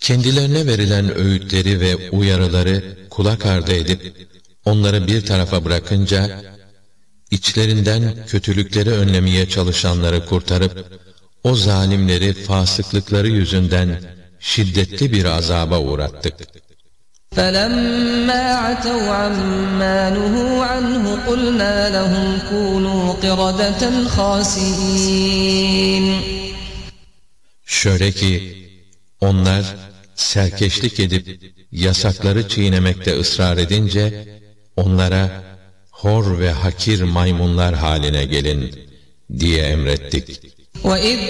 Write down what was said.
Kendilerine verilen öğütleri ve uyarıları kulak ardı edip onları bir tarafa bırakınca, içlerinden kötülükleri önlemeye çalışanları kurtarıp o zalimleri fasıklıkları yüzünden şiddetli bir azaba uğrattık. فَلَمَّا عَتَوْا عَمَّا نُهُوا عَنْهُ قُلْنَا لَهُمْ كُونُوا قِرَدَةً خَاسِئِينَ. Şöyle ki, onlar serkeşlik edip yasakları çiğnemekte ısrar edince, onlara hor ve hakir maymunlar haline gelin diye emrettik. وَإِذْ